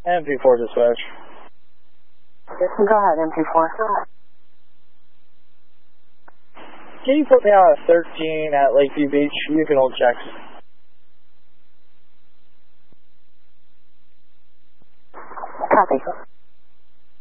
MP4 dispatch. Go ahead, MP4. Can you put me on a 13 at Lakeview Beach? You can hold checks. Copy.